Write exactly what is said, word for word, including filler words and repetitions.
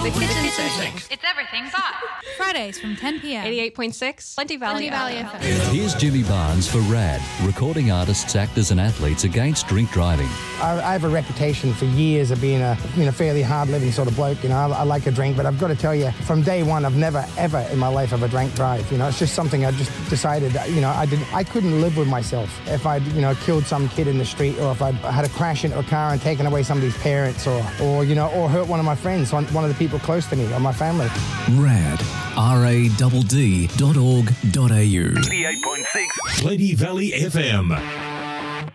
The Kitchen Sink. It's everything but. Fridays from ten p.m. eighty-eight point six, Plenty Valley, Plenty Valley F M. Here's Jimmy Barnes for RAD, recording artists, actors and athletes against drink driving. I, I have a reputation for years of being a you know fairly hard-living sort of bloke. You know, I, I like a drink, but I've got to tell you, from day one, I've never, ever in my life ever drank drive. You know, it's just something I just decided, you know, I did. I couldn't live with myself if I'd, you know, killed some kid in the street, or if I'd had a crash into a car and taken away somebody's parents, or, or you know, or hurt one of my friends, one one of the people close to me, or my family. RAD, R A D D dot org dot A U. eighty-eight point six, Plenty Valley F M.